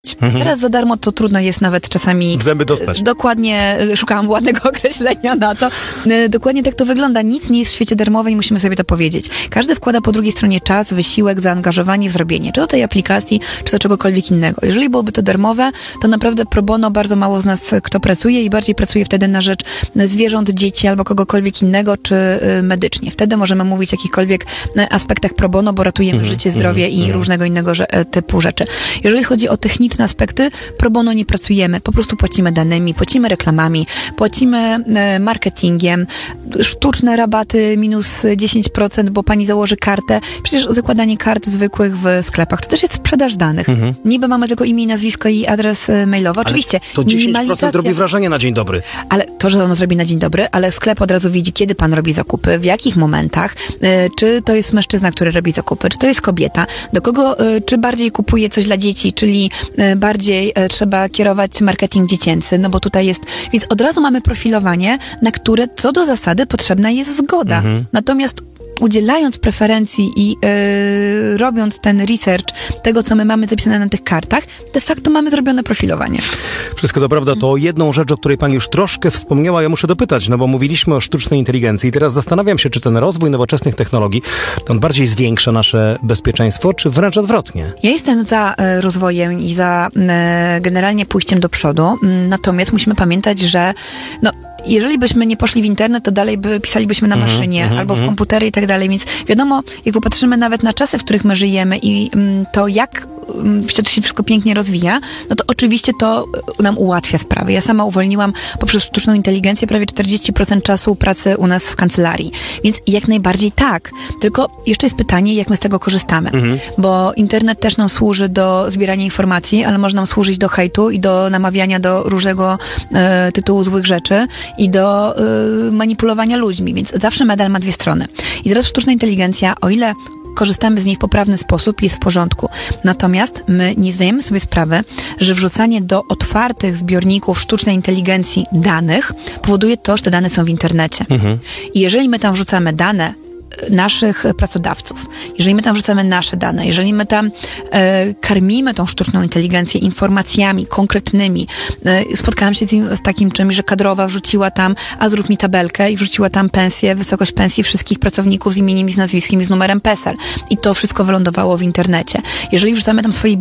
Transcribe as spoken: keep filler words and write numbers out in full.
Mhm. Teraz za darmo to trudno jest nawet czasami... W zęby dostać. Dokładnie, szukałam ładnego określenia na to. Dokładnie tak to wygląda. Nic nie jest w świecie darmowe i musimy sobie to powiedzieć. Każdy wkłada po drugiej stronie czas, wysiłek, zaangażowanie w zrobienie. Czy do tej aplikacji, czy do czegokolwiek innego. Jeżeli byłoby to darmowe, to naprawdę pro bono bardzo mało z nas kto pracuje i bardziej pracuje wtedy na rzecz zwierząt, dzieci albo kogokolwiek innego, czy medycznie. Wtedy możemy mówić o jakichkolwiek aspektach pro bono, bo ratujemy mm, życie, zdrowie mm, i mm. różnego innego typu rzeczy. Jeżeli chodzi o techniczne aspekty, pro bono nie pracujemy. Po prostu płacimy danymi, płacimy reklamami, płacimy marketingiem, sztuczne rabaty minus dziesięć procent, bo pani założy kartę. Przecież zakładanie kart zwykłych w sklepach to też jest sprzedaż danych. Mhm. Niby mamy tylko imię, nazwisko i adres mailowy. Oczywiście. Ale to dziesięć procent robi wrażenie na dzień dobry. Ale to, że ono zrobi na dzień dobry, ale sklep od razu widzi, kiedy pan robi zakupy, w jakich momentach, czy to jest mężczyzna, który robi zakupy, czy to jest kobieta, do kogo, czy bardziej kupuje coś dla dzieci, czyli bardziej trzeba kierować marketing dziecięcy, no bo tutaj jest, więc od razu mamy profilowanie, na które co do zasady potrzebna jest zgoda. Mhm. Natomiast udzielając preferencji i yy, robiąc ten research tego, co my mamy zapisane na tych kartach, de facto mamy zrobione profilowanie. Wszystko to prawda, to jedną rzecz, o której pani już troszkę wspomniała, ja muszę dopytać, no bo mówiliśmy o sztucznej inteligencji i teraz zastanawiam się, czy ten rozwój nowoczesnych technologii, on bardziej zwiększa nasze bezpieczeństwo, czy wręcz odwrotnie? Ja jestem za y, rozwojem i za y, generalnie pójściem do przodu, y, natomiast musimy pamiętać, że no, jeżeli byśmy nie poszli w internet, to dalej by, pisalibyśmy na maszynie mm, albo w komputery i tak dalej, więc wiadomo, jak popatrzymy nawet na czasy, w których my żyjemy i mm, to jak mm, to się wszystko pięknie rozwija, no to oczywiście to nam ułatwia sprawy. Ja sama uwolniłam poprzez sztuczną inteligencję prawie czterdzieści procent czasu pracy u nas w kancelarii, więc jak najbardziej tak. Tylko jeszcze jest pytanie, jak my z tego korzystamy, mm. bo internet też nam służy do zbierania informacji, ale może nam służyć do hejtu i do namawiania do różnego e, tytułu złych rzeczy i do y, manipulowania ludźmi, więc zawsze medal ma dwie strony. I teraz sztuczna inteligencja, o ile korzystamy z niej w poprawny sposób, jest w porządku. Natomiast my nie zdajemy sobie sprawy, że wrzucanie do otwartych zbiorników sztucznej inteligencji danych powoduje to, że te dane są w internecie. Mhm. I jeżeli my tam wrzucamy dane naszych pracodawców, jeżeli my tam wrzucamy nasze dane, jeżeli my tam e, karmimy tą sztuczną inteligencję informacjami konkretnymi. E, spotkałam się z, z takim czymś, że kadrowa wrzuciła tam, a zrób mi tabelkę i wrzuciła tam pensję, wysokość pensji wszystkich pracowników z imieniem i z nazwiskiem i z numerem PESEL. I to wszystko wylądowało w internecie. Jeżeli wrzucamy tam swoje